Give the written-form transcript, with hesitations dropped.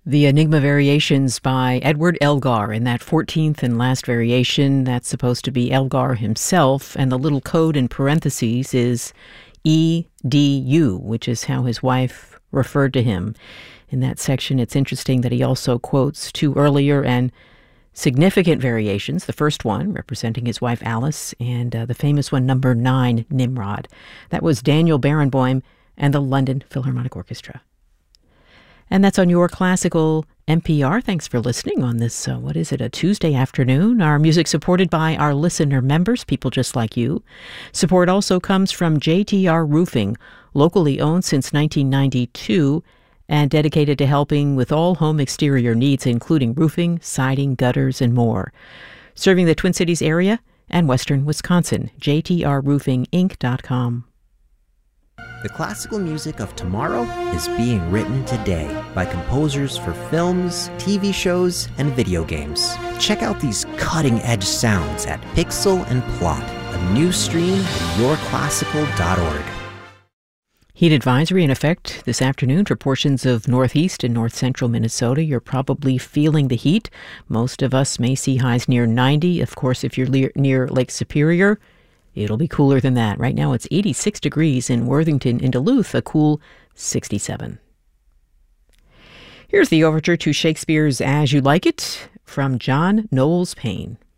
The Enigma Variations by Edward Elgar. In that 14th and last variation, that's supposed to be Elgar himself, and the little code in parentheses is EDU, which is how his wife referred to him. In that section, it's interesting that he also quotes two earlier and significant variations. The first one, representing his wife Alice, and the famous one, number 9, Nimrod. That was Daniel Barenboim and the London Philharmonic Orchestra. And that's on your classical NPR. Thanks for listening on this, a Tuesday afternoon. Our music supported by our listener members, people just like you. Support also comes from JTR Roofing, locally owned since 1992 and dedicated to helping with all home exterior needs, including roofing, siding, gutters, and more. Serving the Twin Cities area and western Wisconsin, jtrroofinginc.com. The classical music of tomorrow is being written today by composers for films, TV shows, and video games. Check out these cutting-edge sounds at Pixel and Plot, a new stream at yourclassical.org. Heat advisory in effect this afternoon for portions of northeast and north central Minnesota. You're probably feeling the heat. Most of us may see highs near 90. Of course, if you're near Lake Superior, it'll be cooler than that. Right now it's 86 degrees in Worthington. In Duluth, a cool 67. Here's the overture to Shakespeare's As You Like It from John Knowles Paine.